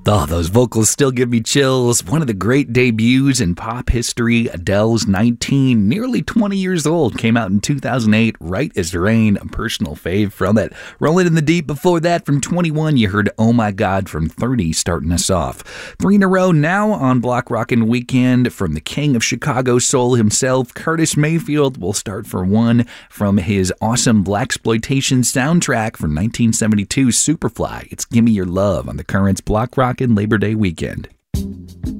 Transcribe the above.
Oh, those vocals still give me chills. One of the great debuts in pop history, Adele's 19, nearly 20 years old, came out in 2008, Right as Rain, a personal fave from it. Rolling in the Deep before that from 21, you heard Oh My God from 30 starting us off. 3 in a row now on Block Rockin' Weekend from the king of Chicago soul himself, Curtis Mayfield. We'll start for 1 from his awesome blaxploitation soundtrack from 1972, Superfly. It's Gimme Your Love on the Currents Block Rockin' Labor Day weekend.